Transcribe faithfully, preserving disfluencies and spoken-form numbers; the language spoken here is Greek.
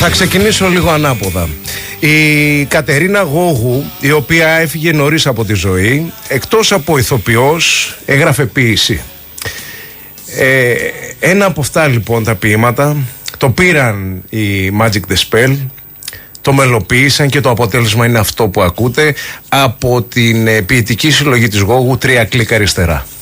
Θα ξεκινήσω λίγο ανάποδα. Η Κατερίνα Γόγου, η οποία έφυγε νωρίς από τη ζωή, εκτός από ηθοποιός, έγραφε ποίηση. Ε, ένα από αυτά λοιπόν τα ποίηματα το πήραν οι Magic the Spell, το μελοποίησαν και το αποτέλεσμα είναι αυτό που ακούτε από την ποιητική συλλογή της Γόγου, Τρία κλικ αριστερά.